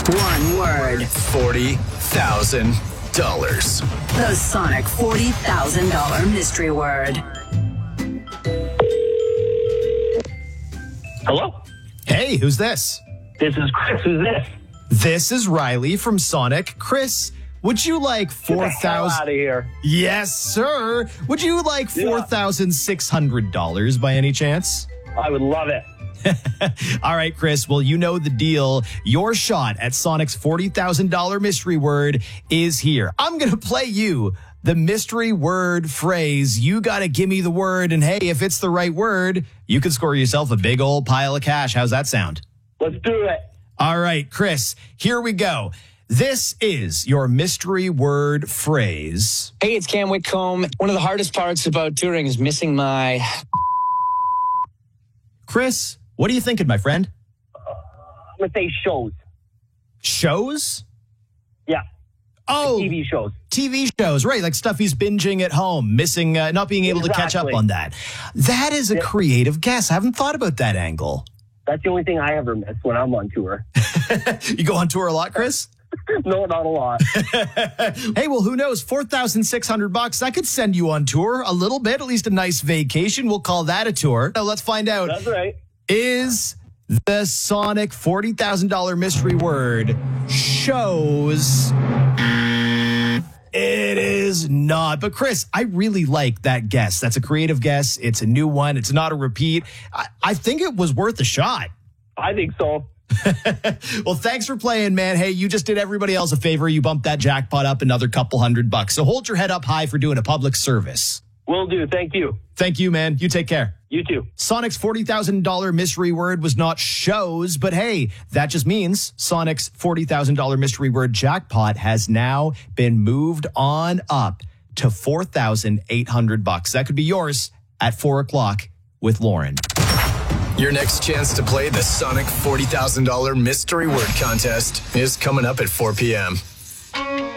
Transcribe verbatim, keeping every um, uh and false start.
One word. forty thousand dollars. The Sonic forty thousand dollars mystery word. Hello? Hey, who's this? This is Chris. Who's this? This is Riley from Sonic. Chris, would you like Get four the hell thousand? out of here. Yes, sir. Would you like Yeah. four thousand six hundred dollars by any chance? I would love it. All right, Chris. Well, you know the deal. Your shot at Sonic's forty thousand dollars mystery word is here. I'm going to play you the mystery word phrase. You got to give me the word. And hey, if it's the right word, you can score yourself a big old pile of cash. How's that sound? Let's do it. All right, Chris, here we go. This is your mystery word phrase. Hey, it's Cam Whitcomb. One of the hardest parts about touring is missing my... Chris, what are you thinking, my friend? I'm going to say shows. Shows? Yeah. Oh, T V shows. T V shows, right? Like stuff he's binging at home, missing, uh, not being able to catch up Exactly. on that. That is a Yeah. creative guess. I haven't thought about that angle. That's the only thing I ever miss when I'm on tour. You go on tour a lot, Chris? No, not a lot. Hey, well, who knows? four thousand six hundred bucks. That could send you on tour a little bit, at least a nice vacation. We'll call that a tour. Now let's find out. That's right. Is the Sonic forty thousand dollars mystery word shows? It is not. But Chris, I really like that guess. That's a creative guess. It's a new one. It's not a repeat. I, I think it was worth a shot. I think so. Well, thanks for playing, man. Hey, you just did everybody else a favor. You bumped that jackpot up another couple hundred bucks. So hold your head up high for doing a public service. Will do. Thank you. Thank you, man. You take care. You too. Sonic's forty thousand dollars mystery word was not shows, but hey, that just means Sonic's forty thousand dollars mystery word jackpot has now been moved on up to four thousand eight hundred bucks. That could be yours at four o'clock with Lauren. Your next chance to play the Sonic forty thousand dollars mystery word contest is coming up at four p.m.